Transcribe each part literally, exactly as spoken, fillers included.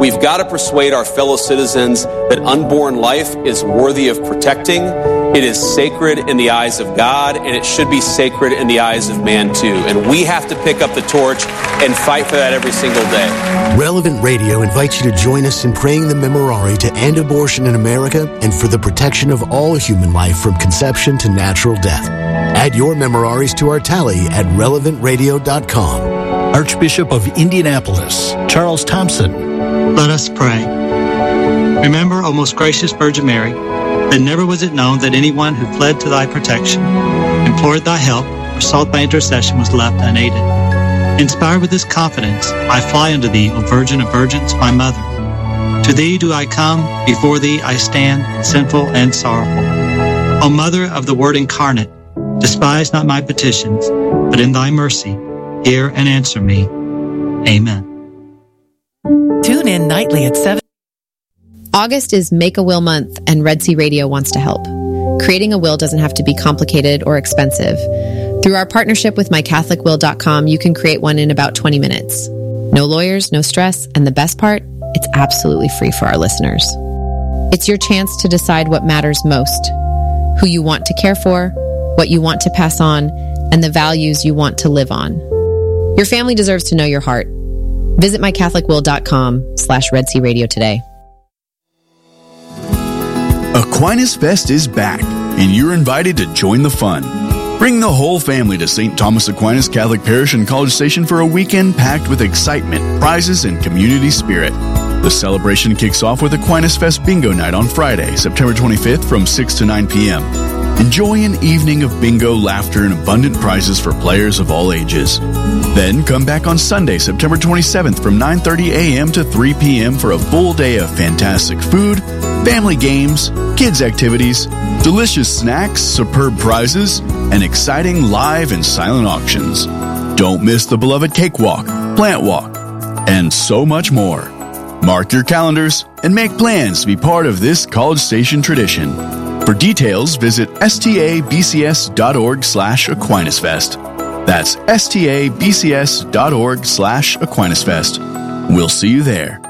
We've got to persuade our fellow citizens that unborn life is worthy of protecting. It is sacred in the eyes of God, and it should be sacred in the eyes of man too. And we have to pick up the torch and fight for that every single day. Relevant Radio invites you to join us in praying the Memorare to end abortion in America and for the protection of all human life from conception to natural death. Add your Memoraries to our tally at relevant radio dot com. Archbishop of Indianapolis, Charles Thompson. Let us pray. Remember, O most gracious Virgin Mary, that never was it known that anyone who fled to thy protection, implored thy help, or sought thy intercession was left unaided. Inspired with this confidence, I fly unto thee, O Virgin of Virgins, my mother. To thee do I come, before thee I stand, sinful and sorrowful. O Mother of the Word incarnate, despise not my petitions, but in thy mercy, hear and answer me. Amen. Tune in nightly at seven. August is Make a Will Month, and Red Sea Radio wants to help. Creating a will doesn't have to be complicated or expensive. Through our partnership with my catholic will dot com, you can create one in about twenty minutes. No lawyers, no stress, and the best part, it's absolutely free for our listeners. It's your chance to decide what matters most, who you want to care for, what you want to pass on, and the values you want to live on. Your family deserves to know your heart. Visit my catholic will dot com slash Red Sea Radio today. Aquinas Fest is back, and you're invited to join the fun. Bring the whole family to Saint Thomas Aquinas Catholic Parish in College Station for a weekend packed with excitement, prizes, and community spirit. The celebration kicks off with Aquinas Fest Bingo Night on Friday, September twenty-fifth from six to nine p.m. Enjoy an evening of bingo, laughter, and abundant prizes for players of all ages. Then come back on Sunday, September twenty-seventh from nine thirty a.m. to three p.m. for a full day of fantastic food, family games, kids activities, delicious snacks, superb prizes, and exciting live and silent auctions. Don't miss the beloved cakewalk, plant walk, and so much more. Mark your calendars and make plans to be part of this College Station tradition. For details, visit stabcs.org slash Aquinas Fest. That's stabcs.org slash Aquinas Fest. We'll see you there.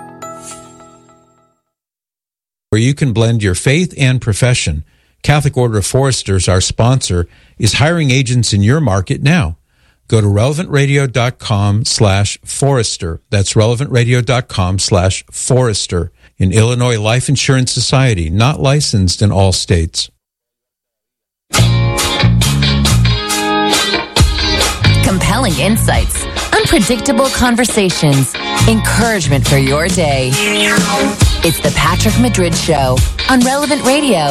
Where you can blend your faith and profession. Catholic Order of Foresters, our sponsor, is hiring agents in your market now. Go to relevant radio dot com slash forester. That's relevant radio dot com slash forester. In Illinois Life Insurance Society, not licensed in all states. Compelling insights, unpredictable conversations, encouragement for your day. It's the Patrick Madrid Show on Relevant Radio.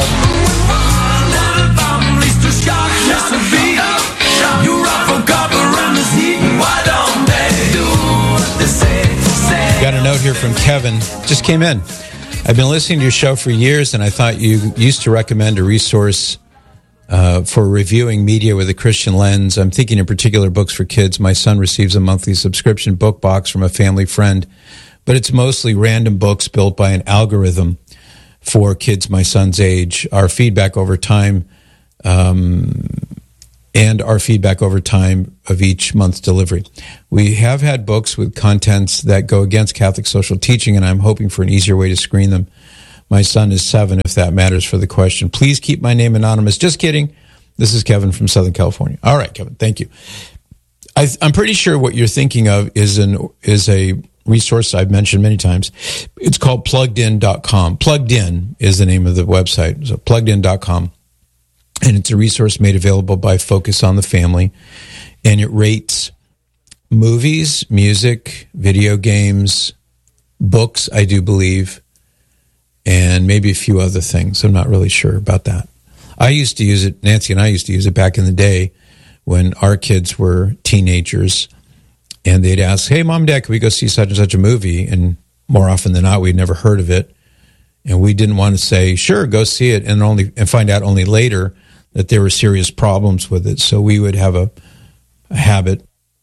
Got a note here from Kevin. Just came in. I've been listening to your show for years, and I thought you used to recommend a resource uh, for reviewing media with a Christian lens. I'm thinking in particular books for kids. My son receives a monthly subscription book box from a family friend, but it's mostly random books built by an algorithm for kids my son's age. Our feedback over time um, and our feedback over time of each month's delivery. We have had books with contents that go against Catholic social teaching, and I'm hoping for an easier way to screen them. My son is seven, if that matters for the question. Please keep my name anonymous. Just kidding. This is Kevin from Southern California. All right, Kevin, thank you. I, I'm pretty sure what you're thinking of is an is a resource I've mentioned many times. It's called plugged in dot com. Plugged In is the name of the website, so plugged in dot com. And it's a resource made available by Focus on the Family. And it rates movies, music, video games, books, I do believe, and maybe a few other things. I'm not really sure about that. I used to use it, Nancy and I used to use it back in the day when our kids were teenagers. And they'd ask, hey, Mom, Dad, can we go see such and such a movie? And more often than not, we'd never heard of it. And we didn't want to say, sure, go see it, and only and find out only later that there were serious problems with it. So we would have a, a habit,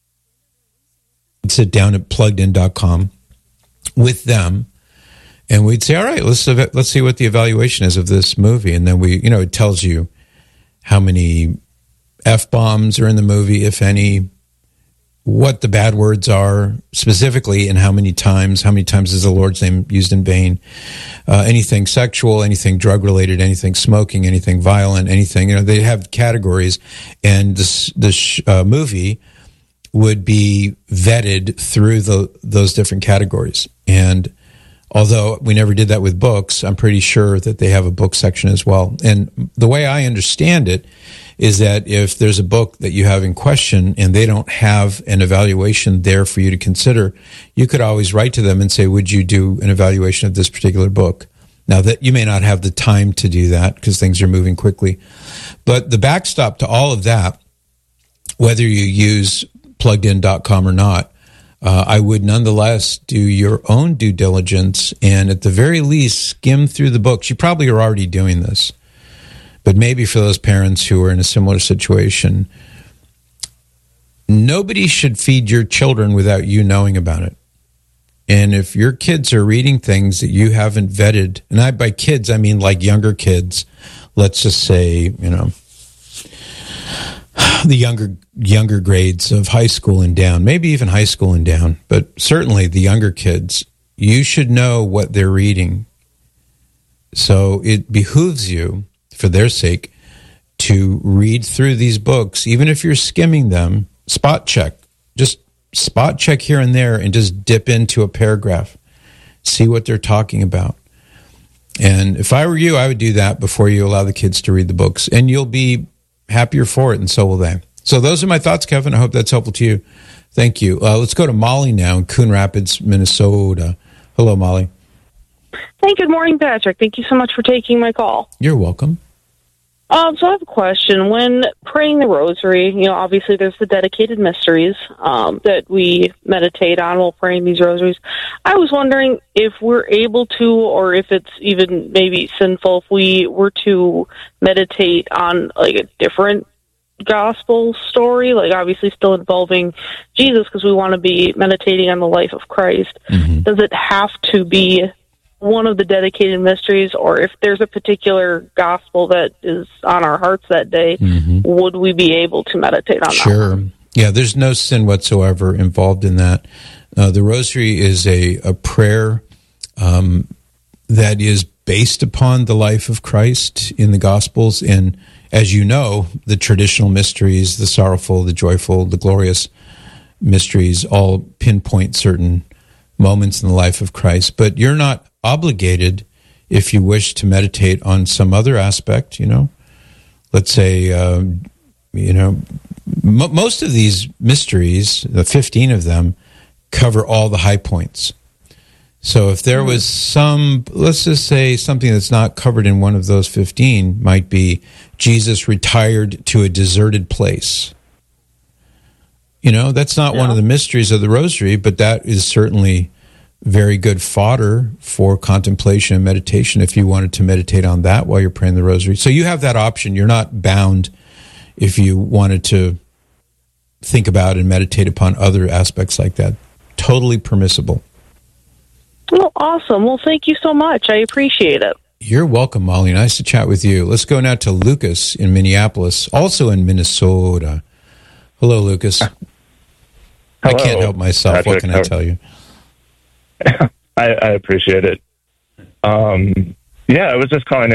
sit down at plugged in dot com with them, and we'd say, all right, let's let's see what the evaluation is of this movie. And then we, you know, it tells you how many F-bombs are in the movie, if any, what the bad words are specifically and how many times, how many times is the Lord's name used in vain, uh, anything sexual, anything drug-related, anything smoking, anything violent, anything, you know, they have categories, and this, this uh, movie would be vetted through the those different categories. And although we never did that with books, I'm pretty sure that they have a book section as well. And the way I understand it is that if there's a book that you have in question and they don't have an evaluation there for you to consider, you could always write to them and say, would you do an evaluation of this particular book? Now, that you may not have the time to do that because things are moving quickly. But the backstop to all of that, whether you use plugged in dot com or not, uh, I would nonetheless do your own due diligence and at the very least skim through the books. You probably are already doing this. But maybe for those parents who are in a similar situation, nobody should feed your children without you knowing about it. And if your kids are reading things that you haven't vetted, and I, by kids, I mean like younger kids, let's just say, you know, the younger younger grades of high school and down, maybe even high school and down, but certainly the younger kids, you should know what they're reading. So it behooves you, for their sake, to read through these books, even if you're skimming them, spot check. Just spot check here and there and just dip into a paragraph. See what they're talking about. And if I were you, I would do that before you allow the kids to read the books. And you'll be happier for it, and so will they. So those are my thoughts, Kevin. I hope that's helpful to you. Thank you. Uh, let's go to Molly now in Coon Rapids, Minnesota. Hello, Molly. Hey, good morning, Patrick. Thank you so much for taking my call. You're welcome. Um, so I have a question. When praying the rosary, you know, obviously there's the dedicated mysteries um, that we meditate on while praying these rosaries. I was wondering if we're able to, or if it's even maybe sinful, if we were to meditate on like a different gospel story, like obviously still involving Jesus, because we want to be meditating on the life of Christ. Mm-hmm. Does it have to be one of the dedicated mysteries, or if there's a particular gospel that is on our hearts that day, mm-hmm. would we be able to meditate on sure. that? Sure. Yeah, there's no sin whatsoever involved in that. Uh, the rosary is a, a prayer um, that is based upon the life of Christ in the Gospels. And as you know, the traditional mysteries, the sorrowful, the joyful, the glorious mysteries all pinpoint certain moments in the life of Christ. But you're not obligated, if you wish to meditate on some other aspect, you know, let's say, uh, you know, m- most of these mysteries, the fifteen of them, cover all the high points. So if there was some, let's just say something that's not covered in one of those fifteen might be Jesus retired to a deserted place. You know, that's not yeah. one of the mysteries of the rosary, but that is certainly very good fodder for contemplation and meditation if you wanted to meditate on that while you're praying the rosary. So you have that option. You're not bound if you wanted to think about and meditate upon other aspects like that. Totally permissible. Well, awesome. Well, thank you so much. I appreciate it. You're welcome, Molly. Nice to chat with you. Let's go now to Lucas in Minneapolis, also in Minnesota. Hello, Lucas. Hello, I can't help myself. Patrick. What can I tell you? I, I appreciate it. Um, yeah, I was just calling in